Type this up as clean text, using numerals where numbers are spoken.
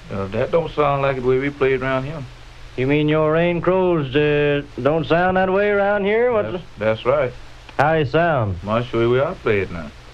That don't sound like the way we played around here. You mean your rain crows don't sound that way around here? That's right. How they sound? I'll show you where I played now.